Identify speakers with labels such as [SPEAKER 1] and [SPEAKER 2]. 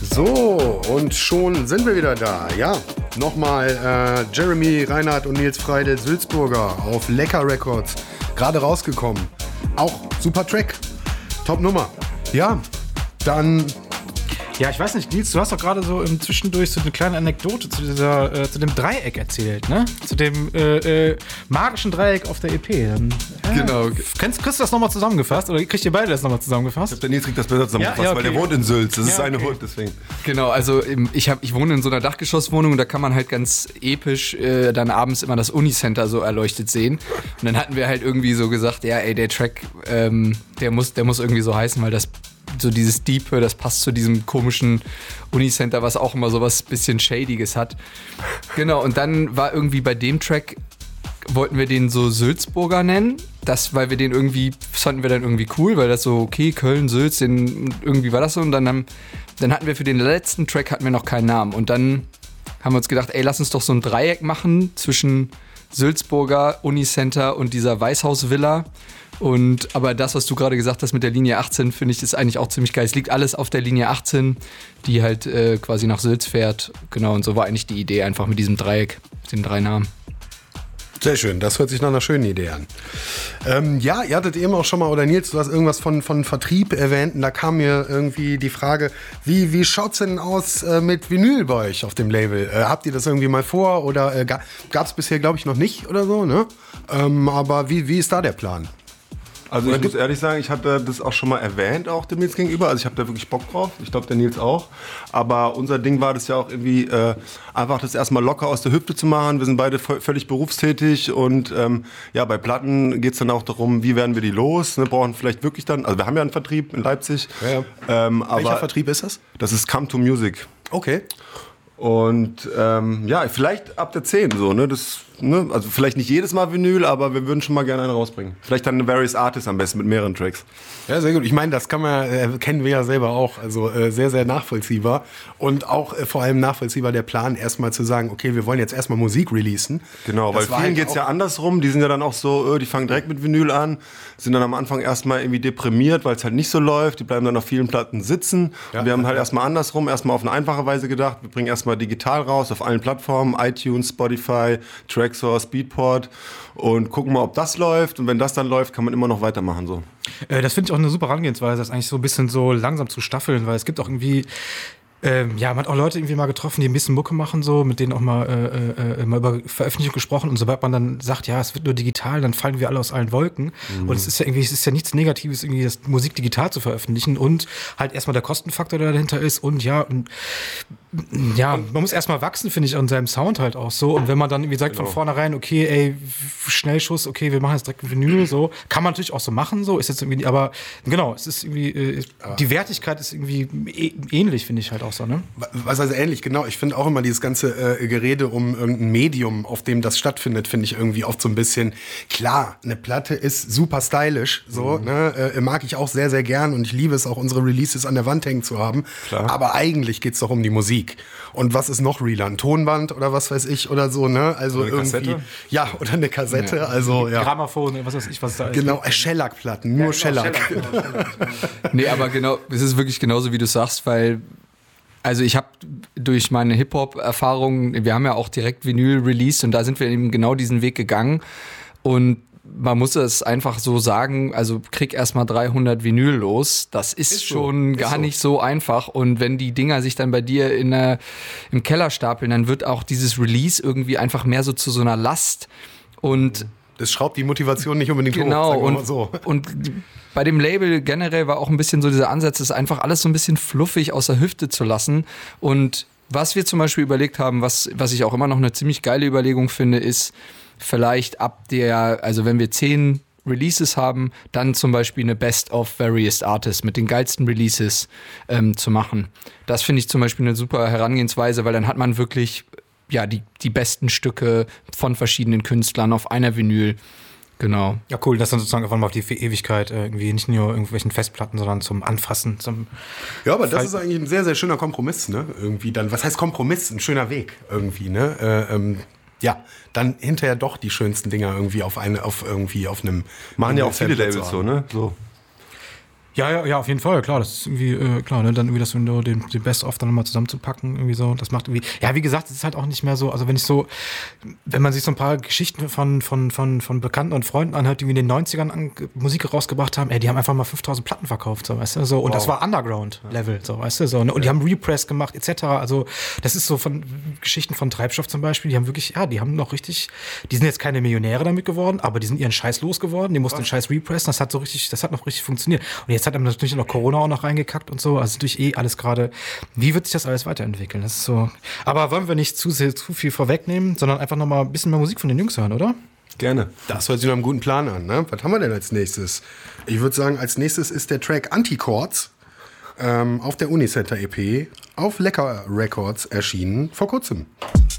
[SPEAKER 1] So, und schon sind wir wieder da. Ja, nochmal Jeremy Reinhardt und Nils Freidel Sulzburger auf Lecker Records. Gerade rausgekommen. Auch super Track. Top Nummer. Ja, dann...
[SPEAKER 2] Ja, ich weiß nicht, Nils, du hast doch gerade so im Zwischendurch so eine kleine Anekdote zu dem Dreieck erzählt, ne? Zu dem magischen Dreieck auf der EP.
[SPEAKER 1] Genau.
[SPEAKER 2] Kriegst du das nochmal zusammengefasst oder kriegt ihr beide das nochmal zusammengefasst?
[SPEAKER 1] Der Nils kriegt das besser zusammengefasst,
[SPEAKER 2] Ja, okay.
[SPEAKER 1] weil der wohnt in Sülz. Das ist
[SPEAKER 2] Ja,
[SPEAKER 1] seine
[SPEAKER 2] okay.
[SPEAKER 1] Hut, deswegen.
[SPEAKER 3] Genau, also ich wohne in so einer Dachgeschosswohnung und da kann man halt ganz episch dann abends immer das Unicenter so erleuchtet sehen. Und dann hatten wir halt irgendwie so gesagt, ja ey, der Track, der muss irgendwie so heißen, weil das so dieses Diepe, das passt zu diesem komischen Unicenter, was auch immer so was bisschen Shadiges hat. Genau, und dann war irgendwie bei dem Track, wollten wir den so Sulzburger nennen, weil wir den irgendwie, fanden wir dann irgendwie cool, weil das so, okay, Köln, Sülz, irgendwie war das so. Und dann hatten wir für den letzten Track hatten wir noch keinen Namen. Und dann haben wir uns gedacht, ey, lass uns doch so ein Dreieck machen zwischen Sulzburger, Unicenter und dieser Weißhausvilla. Aber das, was du gerade gesagt hast mit der Linie 18, finde ich, ist eigentlich auch ziemlich geil. Es liegt alles auf der Linie 18, die halt quasi nach Sülz fährt. Genau, und so war eigentlich die Idee, einfach mit diesem Dreieck, mit den 3 Namen.
[SPEAKER 1] Sehr schön, das hört sich nach einer schönen Idee an. Ja, ihr hattet eben auch schon mal, oder Nils, du hast irgendwas von Vertrieb erwähnt und da kam mir irgendwie die Frage, wie schaut's denn aus mit Vinyl bei euch auf dem Label? Habt ihr das irgendwie mal vor oder gab's bisher, glaube ich, noch nicht oder so, ne? Aber wie ist da der Plan?
[SPEAKER 4] Also ich muss ehrlich sagen, ich hatte das auch schon mal erwähnt, auch dem Nils gegenüber. Also ich habe da wirklich Bock drauf. Ich glaube, der Nils auch. Aber unser Ding war das ja auch irgendwie, einfach das erstmal locker aus der Hüfte zu machen. Wir sind beide völlig berufstätig und ja, bei Platten geht es dann auch darum, wie werden wir die los. Ne? Brauchen vielleicht wirklich dann, also wir haben ja einen Vertrieb in Leipzig.
[SPEAKER 1] Ja.
[SPEAKER 4] Aber
[SPEAKER 1] Welcher Vertrieb ist das?
[SPEAKER 4] Das ist Come to Music.
[SPEAKER 1] Okay.
[SPEAKER 4] Und ja, vielleicht ab der 10 so, ne? Also vielleicht nicht jedes Mal Vinyl, aber wir würden schon mal gerne einen rausbringen. Vielleicht dann eine Various Artists am besten mit mehreren Tracks.
[SPEAKER 1] Ja, sehr gut. Ich meine, das kennen wir ja selber auch. Also sehr, sehr nachvollziehbar. Und auch vor allem nachvollziehbar der Plan, erstmal zu sagen, okay, wir wollen jetzt erstmal Musik releasen.
[SPEAKER 4] Genau,
[SPEAKER 1] Das
[SPEAKER 4] weil vielen
[SPEAKER 1] halt
[SPEAKER 4] geht's ja andersrum. Die sind ja dann auch so, die fangen direkt mit Vinyl an, sind dann am Anfang erstmal irgendwie deprimiert, weil es halt nicht so läuft. Die bleiben dann auf vielen Platten sitzen.
[SPEAKER 1] Ja,
[SPEAKER 4] und wir haben halt erstmal andersrum, erstmal auf eine einfache Weise gedacht. Wir bringen erstmal digital raus, auf allen Plattformen, iTunes, Spotify, Traxsource, Beatport und gucken mal, ob das läuft. Und wenn das dann läuft, kann man immer noch weitermachen so.
[SPEAKER 2] Das finde ich auch eine super Herangehensweise, das eigentlich so ein bisschen so langsam zu staffeln, weil es gibt auch irgendwie, ja, man hat auch Leute irgendwie mal getroffen, die ein bisschen Mucke machen, so, mit denen auch mal über Veröffentlichung gesprochen. Und sobald man dann sagt, ja, es wird nur digital, dann fallen wir alle aus allen Wolken. Und es ist ja nichts Negatives, irgendwie das Musik digital zu veröffentlichen und halt erstmal der Kostenfaktor, der dahinter ist. Und man muss erstmal wachsen, finde ich, an seinem Sound halt auch so. Und wenn man dann irgendwie sagt von vornherein, okay, ey, Schnellschuss, okay, wir machen jetzt direkt ein Vinyl, so, kann man natürlich auch so machen, so, ist jetzt irgendwie, aber genau, es ist irgendwie, die Wertigkeit ist irgendwie ähnlich, finde ich halt auch so, ne?
[SPEAKER 1] Was heißt ähnlich, genau. Ich finde auch immer dieses ganze Gerede um irgendein Medium, auf dem das stattfindet, finde ich irgendwie oft so ein bisschen, klar, eine Platte ist super stylisch, so, ne? Mag ich auch sehr, sehr gern und ich liebe es auch, unsere Releases an der Wand hängen zu haben.
[SPEAKER 4] Klar.
[SPEAKER 1] Aber eigentlich geht's doch um die Musik. Und was ist noch realer? Ein Tonband oder was weiß ich oder so, ne? Also
[SPEAKER 4] Oder eine
[SPEAKER 1] irgendwie.
[SPEAKER 4] Kassette?
[SPEAKER 1] Ja, oder eine Kassette, also ja.
[SPEAKER 2] Grammophon, was weiß ich, was da ist.
[SPEAKER 1] Genau, Shellac-Platten, nur Shellac.
[SPEAKER 3] Nee, aber genau, es ist wirklich genauso, wie du sagst, weil, also ich habe durch meine Hip-Hop-Erfahrungen, wir haben ja auch direkt Vinyl released und da sind wir eben genau diesen Weg gegangen und man muss es einfach so sagen, also krieg erstmal 300 Vinyl los, das ist schon gar nicht so einfach und wenn die Dinger sich dann bei dir im Keller stapeln, dann wird auch dieses Release irgendwie einfach mehr so zu so einer Last und
[SPEAKER 1] Das schraubt die Motivation nicht unbedingt
[SPEAKER 3] genau,
[SPEAKER 1] hoch, sagen wir mal so.
[SPEAKER 3] Und bei dem Label generell war auch ein bisschen so dieser Ansatz, es einfach alles so ein bisschen fluffig aus der Hüfte zu lassen. Und was wir zum Beispiel überlegt haben, was ich auch immer noch eine ziemlich geile Überlegung finde, ist vielleicht also wenn wir 10 Releases haben, dann zum Beispiel eine Best of Various Artists mit den geilsten Releases zu machen. Das finde ich zum Beispiel eine super Herangehensweise, weil dann hat man wirklich ja die besten Stücke von verschiedenen Künstlern auf einer Vinyl. Genau.
[SPEAKER 2] Ja, cool, das dann sozusagen einfach mal auf die Ewigkeit irgendwie nicht nur irgendwelchen Festplatten, sondern zum Anfassen,
[SPEAKER 1] Ja, aber das ist eigentlich ein sehr, sehr schöner Kompromiss, ne? Irgendwie dann, was heißt Kompromiss? Ein schöner Weg irgendwie, ne? Ja, dann hinterher doch die schönsten Dinger irgendwie auf einem.
[SPEAKER 4] Machen ja auch viele Labels so, ne? So.
[SPEAKER 2] Ja, auf jeden Fall, klar, das ist irgendwie, klar, ne, dann irgendwie das Window, den Best-of dann nochmal zusammenzupacken, irgendwie so, das macht irgendwie, ja, wie gesagt, es ist halt auch nicht mehr so, also wenn man sich so ein paar Geschichten von Bekannten und Freunden anhört, die in den 90ern Musik rausgebracht haben, die haben einfach mal 5000 Platten verkauft, so, weißt du, so, und das war Underground-Level, so, weißt du, so, ne, und die haben Repress gemacht, etc., also, das ist so von Geschichten von Treibstoff zum Beispiel, die haben wirklich, die haben noch richtig, die sind jetzt keine Millionäre damit geworden, aber die sind ihren Scheiß losgeworden, die mussten den Scheiß repressen, das hat noch richtig funktioniert, und jetzt hat dann natürlich noch Corona auch noch reingekackt und so. Also natürlich alles gerade. Wie wird sich das alles weiterentwickeln? Das ist so. Aber wollen wir nicht zu viel vorwegnehmen, sondern einfach noch mal ein bisschen mehr Musik von den Jungs hören, oder?
[SPEAKER 4] Gerne.
[SPEAKER 1] Das hört sich nach einem guten Plan an, ne? Was haben wir denn als nächstes? Ich würde sagen, als nächstes ist der Track Antichords auf der Unicenter EP auf Lecker Records erschienen vor kurzem.